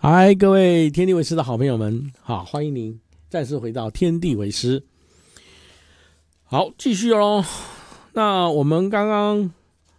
嗨，各位天地为师的好朋友们，好，欢迎您再次回到天地为师。好，继续咯。那我们刚刚，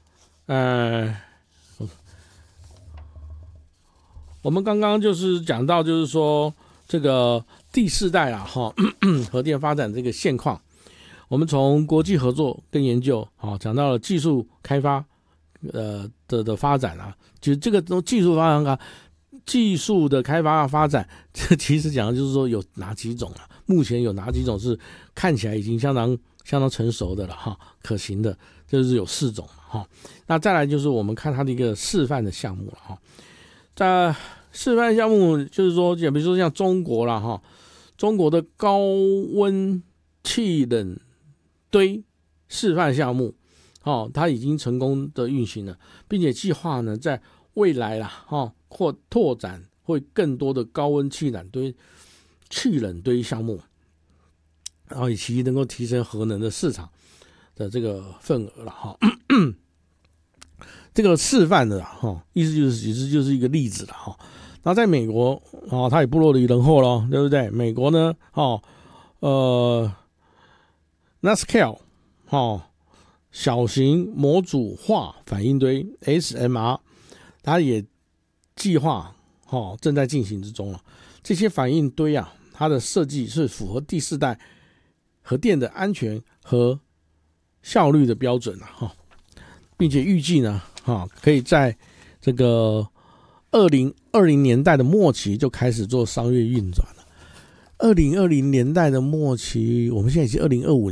就是讲到，就是说这个第四代啊，核电发展这个现况，我们从国际合作跟研究，好，讲到了技术开发，的发展啊，就这个技术发展啊。技术的开发发展，这其实讲的就是说有哪几种啊？目前有哪几种是看起来已经相当成熟的了哈，可行的，就是有4种哈。那再来就是我们看它的一个示范的项目了哈。在示范项目就是说，比如说像中国啦哈，中国的高温气冷堆示范项目，它已经成功的运行了，并且计划呢在未来啦或拓展会更多的高温气冷堆项目，然后以其能够提升核能的市场的这个份额了哈。这个示范的意思就是一个例子了哈。然后在美国它也不落于人后咯，对不对？美国呢NuScale 小型模组化反应堆 SMR， 它也计划正在进行之中了。这些反应堆啊，它的设计是符合第4代核电的安全和效率的标准并且预计呢可以在这个2020年代的末期就开始做商业运转了。2020年代的末期，我们现在已经2025